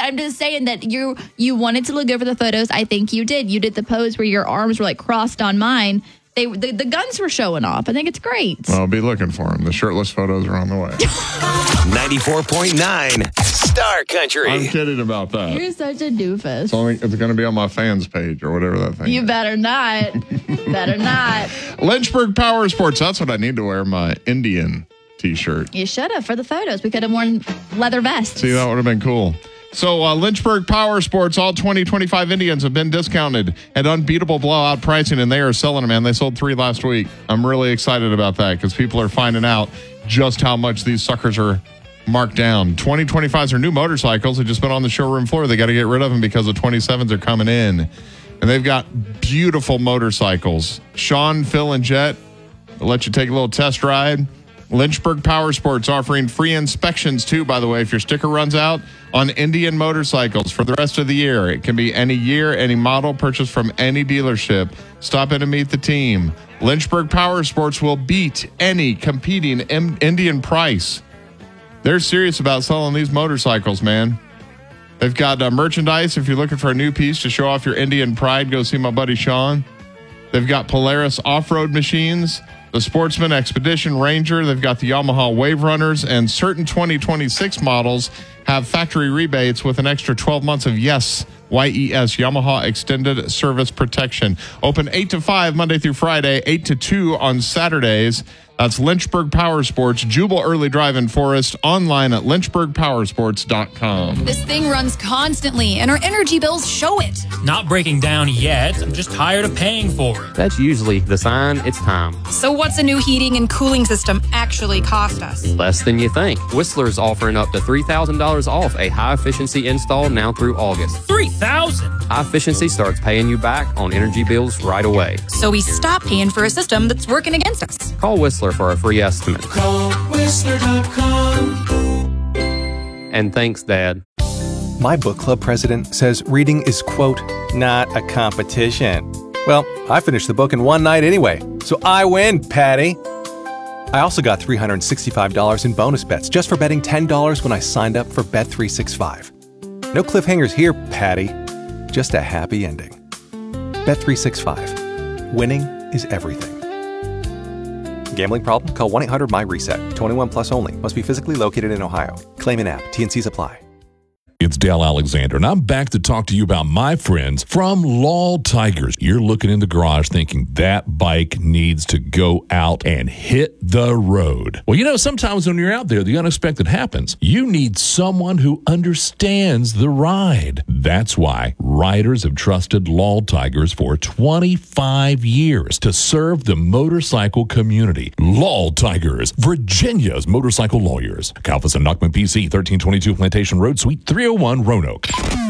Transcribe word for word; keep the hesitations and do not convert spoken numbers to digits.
I'm just saying that you you wanted to look good for the photos. I think you did. You did the pose where your arms were like crossed on mine. They the, the guns were showing off. I think it's great. Well, I'll be looking for them. The shirtless photos are on the way. ninety-four point nine Star Country. I'm kidding about that. You're such a doofus. It's, only, it's going to be on my fans page or whatever that thing You is. better not. better not. Lynchburg Power Sports. That's what I need to wear, my Indian T-shirt. You should have for the photos. We could have worn leather vests. See, that would have been cool. So, uh, Lynchburg Power Sports, all twenty twenty-five Indians have been discounted at unbeatable blowout pricing, and they are selling them, man. They sold three last week. I'm really excited about that because people are finding out just how much these suckers are marked down. twenty twenty-fives are new motorcycles. They've just been on the showroom floor. They got to get rid of them because the twenty-sevens are coming in. And they've got beautiful motorcycles. Sean, Phil, and Jet will let you take a little test ride. Lynchburg Power Sports offering free inspections, too, by the way, if your sticker runs out on Indian motorcycles for the rest of the year. It can be any year, any model, purchased from any dealership. Stop in and meet the team. Lynchburg Power Sports will beat any competing M- Indian price. They're serious about selling these motorcycles, man. They've got uh, merchandise. If you're looking for a new piece to show off your Indian pride, go see my buddy Sean. They've got Polaris off-road machines, the Sportsman Expedition Ranger. They've got the Yamaha Wave Runners, and certain twenty twenty-six models have factory rebates with an extra twelve months of yes, Y E S, Yamaha Extended Service Protection. Open eight to five Monday through Friday, eight to two on Saturdays. That's Lynchburg Power Sports, Jubal Early Drive in Forest, online at lynchburg power sports dot com. This thing runs constantly, and our energy bills show it. Not breaking down yet. I'm just tired of paying for it. That's usually the sign it's time. So what's a new heating and cooling system actually cost us? Less than you think. Whistler's offering up to three thousand dollars off a high-efficiency install now through August. three thousand dollars? High Efficiency starts paying you back on energy bills right away. So we stop paying for a system that's working against us. Call Whistler for a free estimate. Call Whistler dot com. And thanks, Dad. My book club president says reading is, quote, not a competition. Well, I finished the book in one night anyway, so I win, Patty. I also got three hundred sixty-five dollars in bonus bets just for betting ten dollars when I signed up for Bet three sixty-five. No cliffhangers here, Patty. Just a happy ending. Bet three sixty-five. Winning is everything. Gambling problem? Call one eight hundred my reset. twenty-one plus only. Must be physically located in Ohio. Claim in app. T N Cs apply. It's Dale Alexander, and I'm back to talk to you about my friends from Lal Tigers. You're looking in the garage thinking that bike needs to go out and hit the road. Well, you know, sometimes when you're out there, the unexpected happens. You need someone who understands the ride. That's why riders have trusted Lal Tigers for twenty-five years to serve the motorcycle community. Lal Tigers, Virginia's motorcycle lawyers. Kalfas and Nachman P C, thirteen twenty-two Plantation Road, Suite three oh one, Roanoke.